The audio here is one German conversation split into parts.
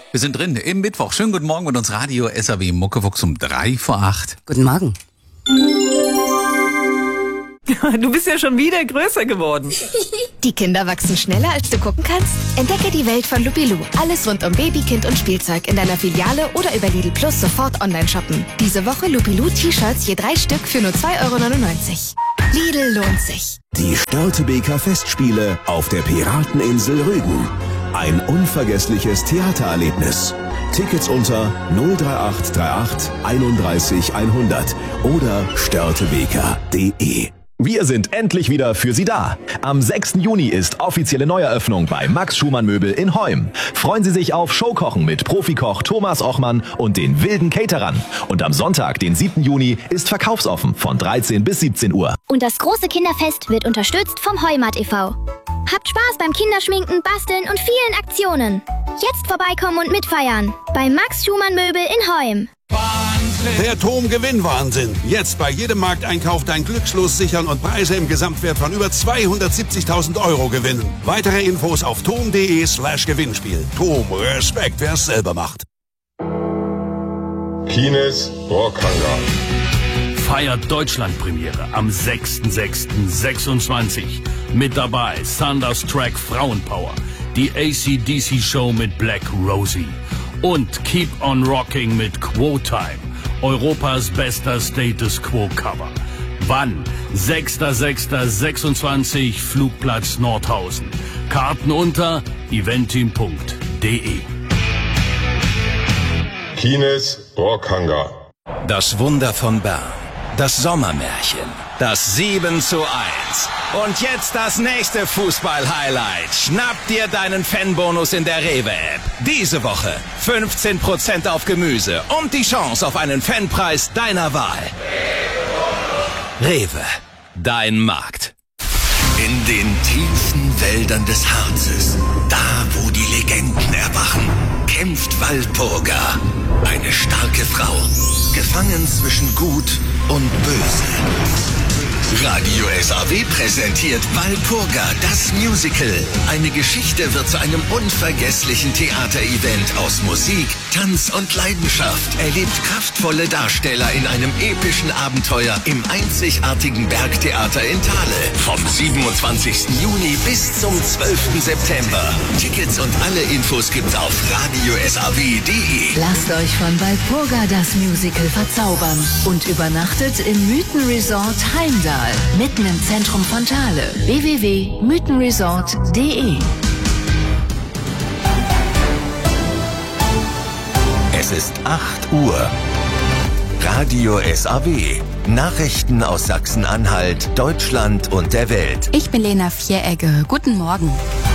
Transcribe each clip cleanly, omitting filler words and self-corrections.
Wir sind drin im Mittwoch. Schönen guten Morgen mit uns Radio SAW Muckefuchs um 7:03. Guten Morgen. Du bist ja schon wieder größer geworden. Die Kinder wachsen schneller, als du gucken kannst? Entdecke die Welt von Lupilu. Alles rund um Baby, Kind und Spielzeug in deiner Filiale oder über Lidl Plus sofort online shoppen. Diese Woche Lupilu T-Shirts je 3 Stück für nur 2,99 €. Lidl lohnt sich. Die Störtebeker Festspiele auf der Pirateninsel Rügen. Ein unvergessliches Theatererlebnis. Tickets unter 03838 31 100 oder störtebeker.de. Wir sind endlich wieder für Sie da. Am 6. Juni ist offizielle Neueröffnung bei Max Schumann Möbel in Heum. Freuen Sie sich auf Showkochen mit Profikoch Thomas Ochmann und den wilden Caterern. Und am Sonntag, den 7. Juni, ist verkaufsoffen von 13 bis 17 Uhr. Und das große Kinderfest wird unterstützt vom Heumat e.V. Habt Spaß beim Kinderschminken, Basteln und vielen Aktionen. Jetzt vorbeikommen und mitfeiern. Bei Max Schumann Möbel in Heum. Der TOM-Gewinnwahnsinn. Jetzt bei jedem Markteinkauf dein Glückslos sichern und Preise im Gesamtwert von über 270.000 € gewinnen. Weitere Infos auf tom.de/Gewinnspiel. TOM, Respekt, wer es selber macht. Kines Rockhangar feiert Deutschlandpremiere am 6.6.26. Mit dabei Thunderstruck Frauenpower, die AC/DC-Show mit Black Rosie und Keep on Rocking mit Quo Time, Europas bester Status Quo Cover. Wann? 6.6.26, Flugplatz Nordhausen. Karten unter eventim.de. Kines Rockhangar. Das Wunder von Bern. Das Sommermärchen. Das 7:1. Und jetzt das nächste Fußball-Highlight. Schnapp dir deinen Fanbonus in der Rewe-App. Diese Woche 15% auf Gemüse und die Chance auf einen Fanpreis deiner Wahl. Rewe, dein Markt. In den tiefen Wäldern des Harzes, da wo die Legenden erwachen, kämpft Walpurga. Eine starke Frau, gefangen zwischen Gut und Böse. Radio SAW präsentiert Walpurga, das Musical. Eine Geschichte wird zu einem unvergesslichen Theaterevent aus Musik, Tanz und Leidenschaft. Erlebt kraftvolle Darsteller in einem epischen Abenteuer im einzigartigen Bergtheater in Thale. Vom 27. Juni bis zum 12. September. Tickets und alle Infos gibt's auf radiosaw.de. Lasst euch von Walpurga das Musical verzaubern und übernachtet im Mythenresort Heimdall. Mitten im Zentrum von Thale. www.mythenresort.de. Es ist 8 Uhr. Radio SAW. Nachrichten aus Sachsen-Anhalt, Deutschland und der Welt. Ich bin Lena Vieregge. Guten Morgen.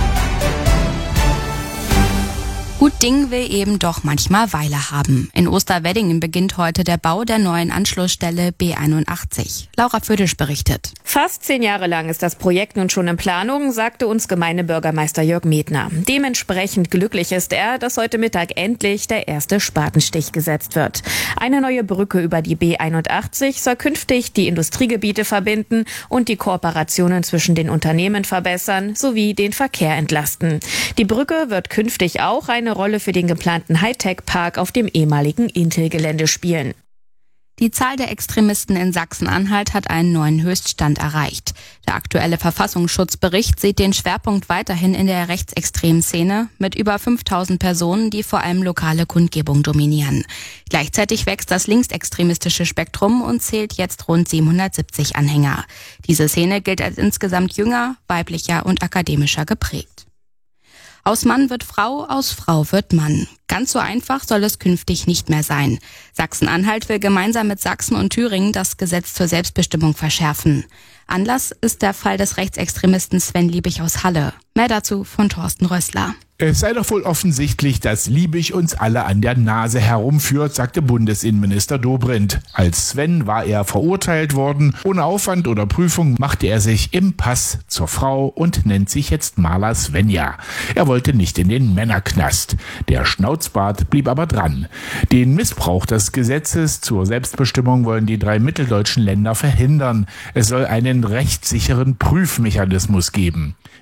Gut Ding will eben doch manchmal Weile haben. In Osterweddingen beginnt heute der Bau der neuen Anschlussstelle B81. Laura Födisch berichtet. Fast 10 Jahre lang ist das Projekt nun schon in Planung, sagte uns Gemeindebürgermeister Jörg Medner. Dementsprechend glücklich ist er, dass heute Mittag endlich der erste Spatenstich gesetzt wird. Eine neue Brücke über die B81 soll künftig die Industriegebiete verbinden und die Kooperationen zwischen den Unternehmen verbessern sowie den Verkehr entlasten. Die Brücke wird künftig auch eine Rolle für den geplanten Hightech-Park auf dem ehemaligen Intel-Gelände spielen. Die Zahl der Extremisten in Sachsen-Anhalt hat einen neuen Höchststand erreicht. Der aktuelle Verfassungsschutzbericht sieht den Schwerpunkt weiterhin in der rechtsextremen Szene mit über 5000 Personen, die vor allem lokale Kundgebung dominieren. Gleichzeitig wächst das linksextremistische Spektrum und zählt jetzt rund 770 Anhänger. Diese Szene gilt als insgesamt jünger, weiblicher und akademischer geprägt. Aus Mann wird Frau, aus Frau wird Mann. Ganz so einfach soll es künftig nicht mehr sein. Sachsen-Anhalt will gemeinsam mit Sachsen und Thüringen das Gesetz zur Selbstbestimmung verschärfen. Anlass ist der Fall des Rechtsextremisten Sven Liebig aus Halle. Mehr dazu von Thorsten Rössler. Es sei doch wohl offensichtlich, dass Liebig uns alle an der Nase herumführt, sagte Bundesinnenminister Dobrindt. Als Sven war er verurteilt worden. Ohne Aufwand oder Prüfung machte er sich im Pass zur Frau und nennt sich jetzt Maler Svenja. Er wollte nicht in den Männerknast. Der Schnauzbart blieb aber dran. Den Missbrauch des Gesetzes zur Selbstbestimmung wollen die 3 mitteldeutschen Länder verhindern. Es soll einen rechtssicheren Prüfmechanismus geben.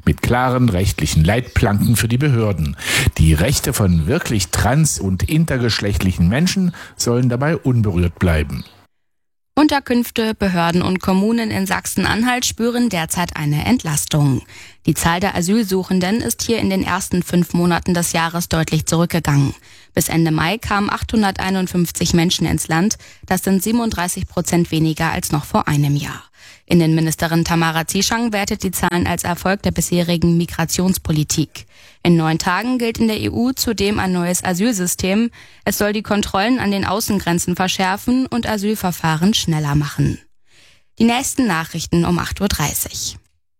mit klaren rechtlichen Leitplanken für die Behörden. Die Rechte von wirklich trans- und intergeschlechtlichen Menschen sollen dabei unberührt bleiben. Unterkünfte, Behörden und Kommunen in Sachsen-Anhalt spüren derzeit eine Entlastung. Die Zahl der Asylsuchenden ist hier in den ersten 5 Monaten des Jahres deutlich zurückgegangen. Bis Ende Mai kamen 851 Menschen ins Land. Das sind 37% weniger als noch vor einem Jahr. Innenministerin Tamara Zieschang wertet die Zahlen als Erfolg der bisherigen Migrationspolitik. In 9 Tagen gilt in der EU zudem ein neues Asylsystem. Es soll die Kontrollen an den Außengrenzen verschärfen und Asylverfahren schneller machen. Die nächsten Nachrichten um 8.30 Uhr.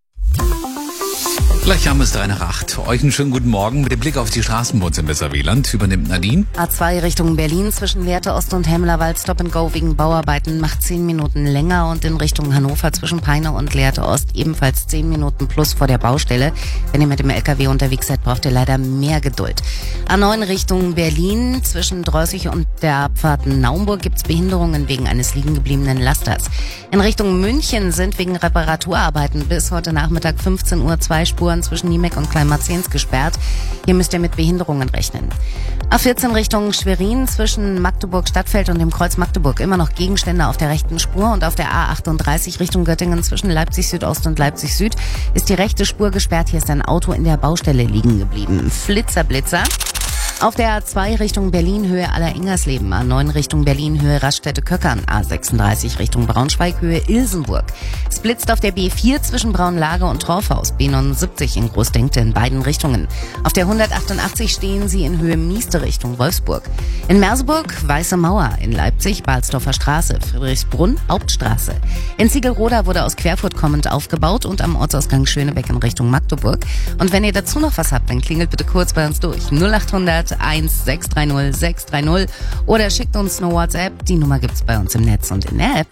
Gleich haben wir es 3 nach 8. Euch einen schönen guten Morgen. Mit dem Blick auf die Straßen bei uns im Weserwieland übernimmt Nadine. A2 Richtung Berlin zwischen Lehrte Ost und Hemmerwald Stop and Go wegen Bauarbeiten macht 10 Minuten länger und in Richtung Hannover zwischen Peine und Lehrte Ost ebenfalls 10 Minuten plus vor der Baustelle. Wenn ihr mit dem LKW unterwegs seid, braucht ihr leider mehr Geduld. A9 Richtung Berlin zwischen Dreußig und der Abfahrt Naumburg gibt's Behinderungen wegen eines liegengebliebenen Lasters. In Richtung München sind wegen Reparaturarbeiten bis heute Nachmittag 15 Uhr 2 Spuren zwischen Niemek und Kleinmarzens gesperrt. Hier müsst ihr mit Behinderungen rechnen. A14 Richtung Schwerin zwischen Magdeburg Stadtfeld und dem Kreuz Magdeburg immer noch Gegenstände auf der rechten Spur und auf der A38 Richtung Göttingen zwischen Leipzig Südost und Leipzig Süd ist die rechte Spur gesperrt. Hier ist ein Auto in der Baustelle liegen geblieben. Blitzer. Auf der A2 Richtung Berlin Höhe Allerengersleben, A9 Richtung Berlin Höhe Raststätte-Köckern, A36 Richtung Braunschweig Höhe Ilsenburg. Es blitzt auf der B4 zwischen Braunlage und Torfhaus, B79 in Großdenkte in beiden Richtungen. Auf der 188 stehen sie in Höhe Mieste Richtung Wolfsburg. In Merseburg Weiße Mauer, in Leipzig Balsdorfer Straße, Friedrichsbrunn Hauptstraße. In Ziegelroda wurde aus Querfurt kommend aufgebaut und am Ortsausgang Schönebeck in Richtung Magdeburg. Und wenn ihr dazu noch was habt, dann klingelt bitte kurz bei uns durch. 0800 630 630 oder schickt uns eine WhatsApp. Die Nummer gibt's bei uns im Netz und in der App.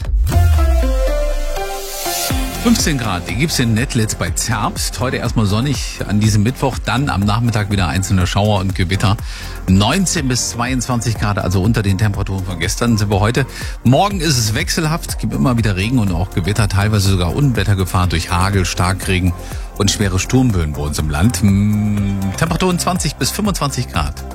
15 Grad, die gibt's in Nettlitz bei Zerbst. Heute erstmal sonnig an diesem Mittwoch, dann am Nachmittag wieder einzelne Schauer und Gewitter. 19 bis 22 Grad, also unter den Temperaturen von gestern sind wir heute. Morgen ist es wechselhaft, es gibt immer wieder Regen und auch Gewitter, teilweise sogar Unwettergefahr durch Hagel, Starkregen und schwere Sturmböen bei uns im Land. Temperaturen 20 bis 25 Grad.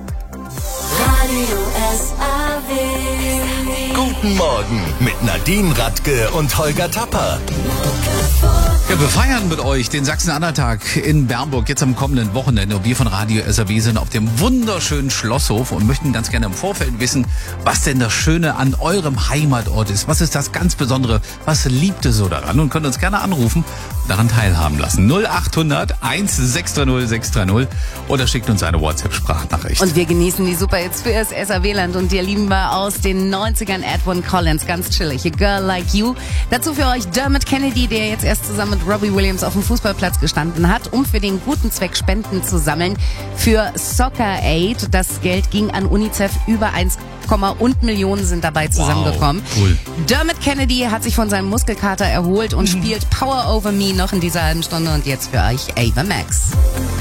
Guten Morgen mit Nadine Radke und Holger Tapper. Ja, wir feiern mit euch den Sachsen-Anhalt-Tag in Bernburg jetzt am kommenden Wochenende. Und wir von Radio SAW sind auf dem wunderschönen Schlosshof und möchten ganz gerne im Vorfeld wissen, was denn das Schöne an eurem Heimatort ist. Was ist das ganz Besondere? Was liebt ihr so daran? Und könnt uns gerne anrufen und daran teilhaben lassen. 0800 1630 630 oder schickt uns eine WhatsApp-Sprachnachricht. Und wir genießen die super Hits für das SAW-Land und dir lieben wir aus den 90ern Edwin Collins, ganz chillig. A Girl Like You. Dazu für euch Dermot Kennedy, der jetzt erst zusammen mit Robbie Williams auf dem Fußballplatz gestanden hat, um für den guten Zweck Spenden zu sammeln für Soccer Aid. Das Geld ging an UNICEF, über 1 Millionen sind dabei zusammengekommen. Wow, cool. Dermot Kennedy hat sich von seinem Muskelkater erholt und spielt Power Over Me noch in dieser halben Stunde und jetzt für euch Ava Max.